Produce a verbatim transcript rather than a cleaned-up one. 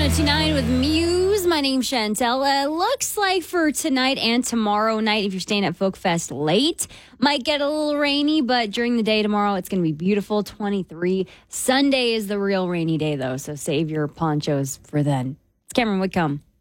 Tonight with Muse. My name's Chantel. Uh, looks like for tonight and tomorrow night, if you're staying at Folk Fest late, might get a little rainy, but during the day tomorrow, it's going to be beautiful, twenty-three. Sunday is the real rainy day, though, so save your ponchos for then. It's Cameron Whitcomb.